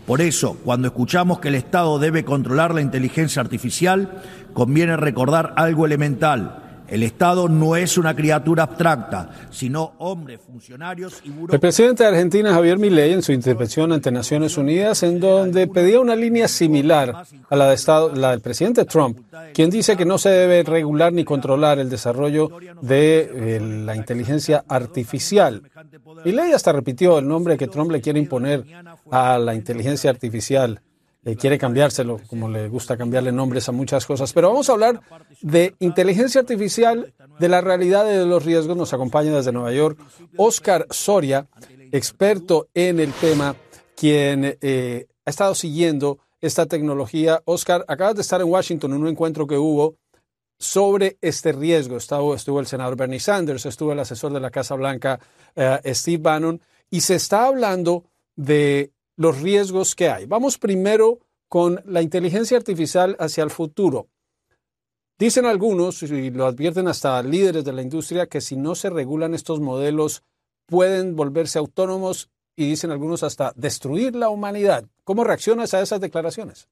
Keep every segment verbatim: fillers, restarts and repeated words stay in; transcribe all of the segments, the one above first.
Por eso, cuando escuchamos que el Estado debe controlar la inteligencia artificial, conviene recordar algo elemental. El Estado no es una criatura abstracta, sino hombres, funcionarios y burócratas. El presidente de Argentina, Javier Milei, en su intervención ante Naciones Unidas, en donde pedía una línea similar a la, de Estado, la del presidente Trump, quien dice que no se debe regular ni controlar el desarrollo de eh, la inteligencia artificial. Milei hasta repitió el nombre que Trump le quiere imponer a la inteligencia artificial. Eh, quiere cambiárselo, como le gusta cambiarle nombres a muchas cosas. Pero vamos a hablar de inteligencia artificial, de la realidad y de los riesgos. Nos acompaña desde Nueva York Óscar Soria, experto en el tema, quien eh, ha estado siguiendo esta tecnología. Óscar, acabas de estar en Washington en un encuentro que hubo sobre este riesgo. Estuvo, estuvo el senador Bernie Sanders, estuvo el asesor de la Casa Blanca, eh, Steve Bannon, y se está hablando de los riesgos que hay. Vamos primero con la inteligencia artificial hacia el futuro. Dicen algunos, y lo advierten hasta líderes de la industria, que si no se regulan estos modelos pueden volverse autónomos y dicen algunos hasta destruir la humanidad. ¿Cómo reaccionas a esas declaraciones?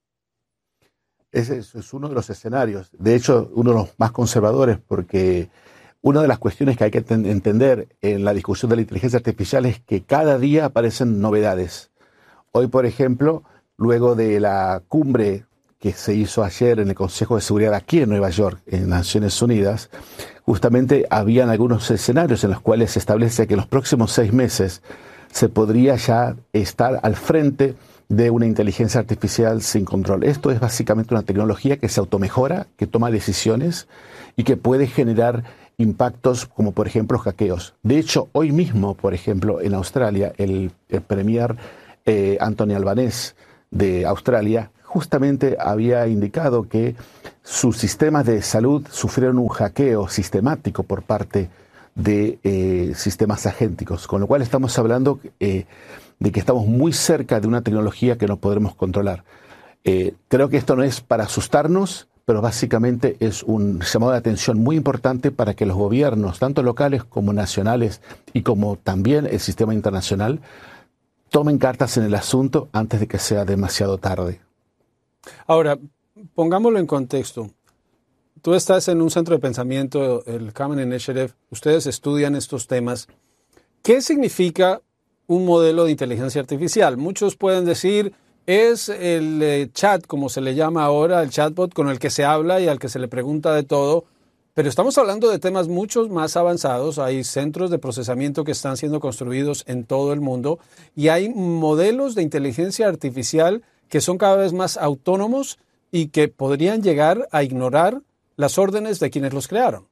Ese es uno de los escenarios, de hecho uno de los más conservadores, porque una de las cuestiones que hay que entender en la discusión de la inteligencia artificial es que cada día aparecen novedades. Hoy, por ejemplo, luego de la cumbre que se hizo ayer en el Consejo de Seguridad aquí en Nueva York, en Naciones Unidas, justamente habían algunos escenarios en los cuales se establece que en los próximos seis meses se podría ya estar al frente de una inteligencia artificial sin control. Esto es básicamente una tecnología que se automejora, que toma decisiones y que puede generar impactos como, por ejemplo, hackeos. De hecho, hoy mismo, por ejemplo, en Australia, el, el premier Eh, Anthony Albanese de Australia justamente había indicado que sus sistemas de salud sufrieron un hackeo sistemático por parte de eh, sistemas agénticos, con lo cual estamos hablando eh, de que estamos muy cerca de una tecnología que no podremos controlar. Eh, creo que esto no es para asustarnos, pero básicamente es un llamado de atención muy importante para que los gobiernos, tanto locales como nacionales y como también el sistema internacional, tomen cartas en el asunto antes de que sea demasiado tarde. Ahora, pongámoslo en contexto. Tú estás en un centro de pensamiento, el Common Initiative, ustedes estudian estos temas. ¿Qué significa un modelo de inteligencia artificial? Muchos pueden decir, es el eh, chat, como se le llama ahora, el chatbot con el que se habla y al que se le pregunta de todo. Pero estamos hablando de temas mucho más avanzados. Hay centros de procesamiento que están siendo construidos en todo el mundo y hay modelos de inteligencia artificial que son cada vez más autónomos y que podrían llegar a ignorar las órdenes de quienes los crearon.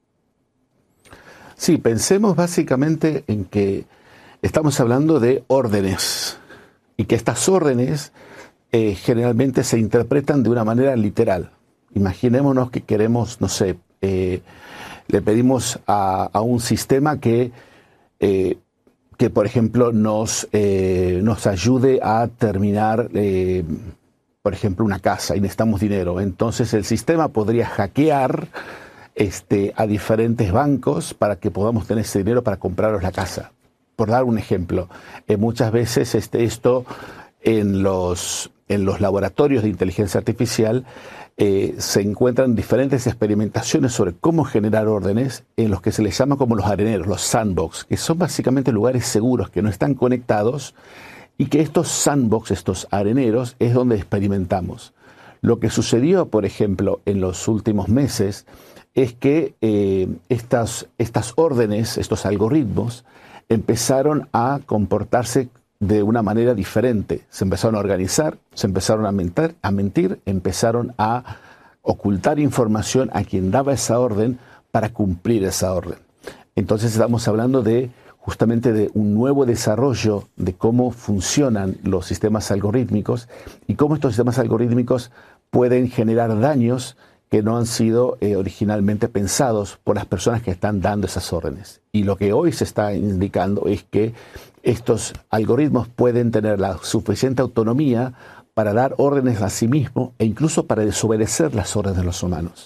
Sí, pensemos básicamente en que estamos hablando de órdenes y que estas órdenes eh, generalmente se interpretan de una manera literal. Imaginémonos que queremos, no sé, Eh, le pedimos a, a un sistema que, eh, que por ejemplo, nos, eh, nos ayude a terminar, eh, por ejemplo, una casa y necesitamos dinero. Entonces el sistema podría hackear este, a diferentes bancos para que podamos tener ese dinero para compraros la casa. Por dar un ejemplo, eh, muchas veces este, esto en los, en los laboratorios de inteligencia artificial Eh, se encuentran diferentes experimentaciones sobre cómo generar órdenes en los que se les llama como los areneros, los sandbox, que son básicamente lugares seguros que no están conectados y que estos sandbox, estos areneros, es donde experimentamos. Lo que sucedió, por ejemplo, en los últimos meses es que eh, estas, estas órdenes, estos algoritmos, empezaron a comportarse de una manera diferente. Se empezaron a organizar, se empezaron a mentir, a mentir, empezaron a ocultar información a quien daba esa orden para cumplir esa orden. Entonces estamos hablando de justamente de un nuevo desarrollo de cómo funcionan los sistemas algorítmicos y cómo estos sistemas algorítmicos pueden generar daños que no han sido eh, originalmente pensados por las personas que están dando esas órdenes. Y lo que hoy se está indicando es que estos algoritmos pueden tener la suficiente autonomía para dar órdenes a sí mismos e incluso para desobedecer las órdenes de los humanos.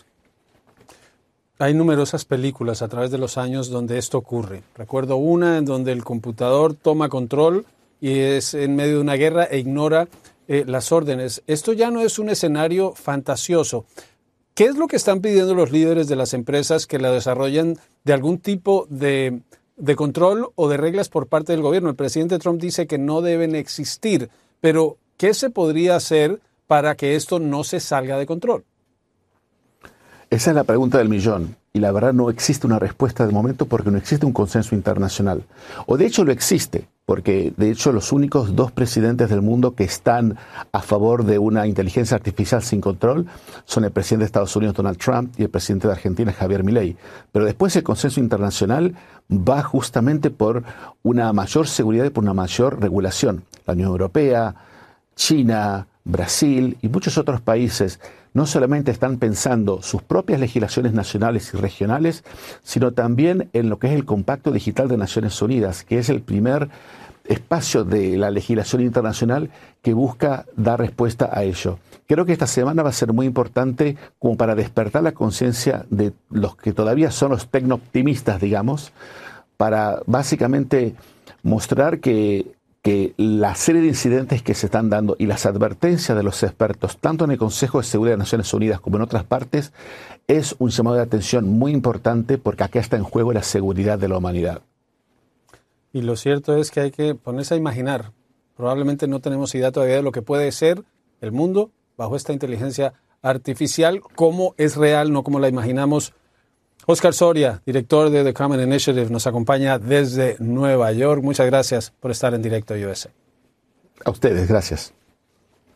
Hay numerosas películas a través de los años donde esto ocurre. Recuerdo una en donde el computador toma control y es en medio de una guerra e ignora eh, las órdenes. Esto ya no es un escenario fantasioso. ¿Qué es lo que están pidiendo los líderes de las empresas que la desarrollen de algún tipo de, de control o de reglas por parte del gobierno? El presidente Trump dice que no deben existir, pero ¿qué se podría hacer para que esto no se salga de control? Esa es la pregunta del millón. Y la verdad no existe una respuesta de momento porque no existe un consenso internacional. O de hecho lo existe, porque de hecho los únicos dos presidentes del mundo que están a favor de una inteligencia artificial sin control son el presidente de Estados Unidos, Donald Trump, y el presidente de Argentina, Javier Milei. Pero después el consenso internacional va justamente por una mayor seguridad y por una mayor regulación. La Unión Europea, China, Brasil y muchos otros países no solamente están pensando sus propias legislaciones nacionales y regionales, sino también en lo que es el Compacto Digital de Naciones Unidas, que es el primer espacio de la legislación internacional que busca dar respuesta a ello. Creo que esta semana va a ser muy importante como para despertar la conciencia de los que todavía son los tecno-optimistas, digamos, para básicamente mostrar que que la serie de incidentes que se están dando y las advertencias de los expertos, tanto en el Consejo de Seguridad de Naciones Unidas como en otras partes, es un llamado de atención muy importante porque acá está en juego la seguridad de la humanidad. Y lo cierto es que hay que ponerse a imaginar. Probablemente no tenemos idea todavía de lo que puede ser el mundo bajo esta inteligencia artificial, cómo es real, no como la imaginamos. Oscar Soria, director de The Common Initiative, nos acompaña desde Nueva York. Muchas gracias por estar en Directo U S A. A ustedes, gracias.